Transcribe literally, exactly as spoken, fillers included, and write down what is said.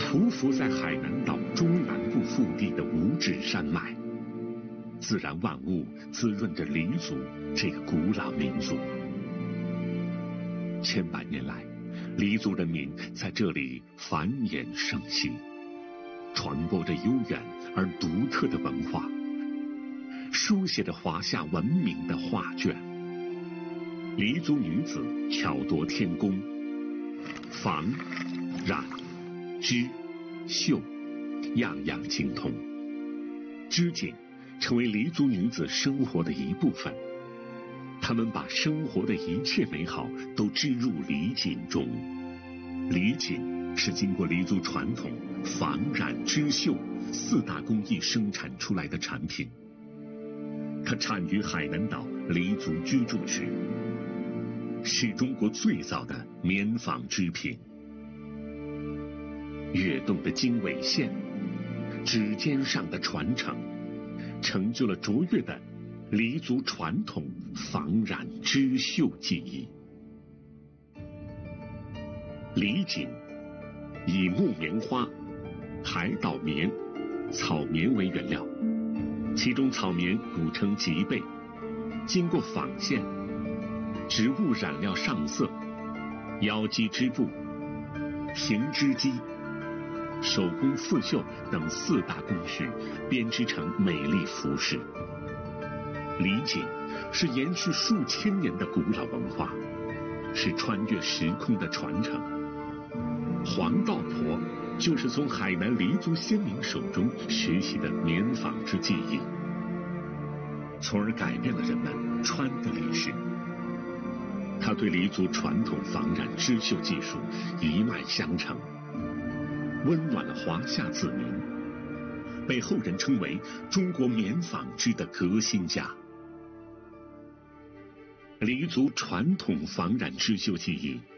匍匐在海南岛中南部腹地的五指山脉，自然万物滋润着黎族这个古老民族。千百年来，黎族人民在这里繁衍生息，传播着悠远而独特的文化，书写着华夏文明的画卷。黎族女子巧夺天工，纺、染、织、绣，样样精通。织锦成为黎族女子生活的一部分，她们把生活的一切美好都织入黎锦中。黎锦是经过黎族传统纺、染、织、绣四大工艺生产出来的产品。它产于海南岛黎族居住区，是中国最早的棉纺织品。跃动的经纬线，指尖上的传承，成就了卓越的黎族传统纺染织绣技艺。黎锦以木棉花、海岛棉、草棉为原料，其中草棉古称吉贝，经过纺线、植物染料上色、腰机织布、平织机、手工刺绣等四大工序编织成美丽服饰。黎锦是延续数千年的古老文化，是穿越时空的传承。黄道婆就是从海南黎族先民手中学习的棉纺织技艺，从而改变了人们穿的历史。他对黎族传统纺染织绣技术一脉相承，温暖了华夏子民，被后人称为中国棉纺织的革新家。黎族传统纺染织绣技艺